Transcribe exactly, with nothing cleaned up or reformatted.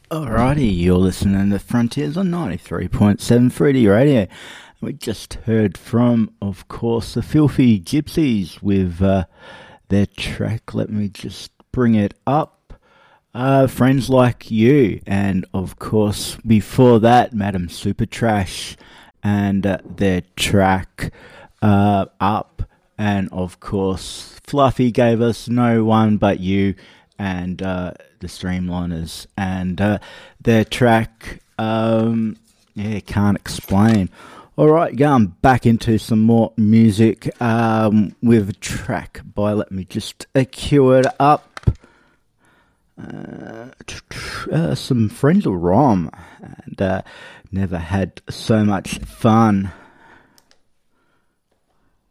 Alrighty, you're listening to Frontiers on ninety-three point seven Fruity Radio. We just heard from, of course, the Filthy Gypsies with uh, their track, let me just bring it up, uh, Friends Like You. And, of course, before that, Madam Supertrash and uh, their track, uh, Up. And, of course, Fluffy gave us No One But You and uh, the Streamliners. And uh, their track, um, yeah, Can't Explain. All right, going back into some more music um, with a track by, let me just uh, cue it up, uh, uh, some Frenzal Rhomb, and uh, never had so much fun.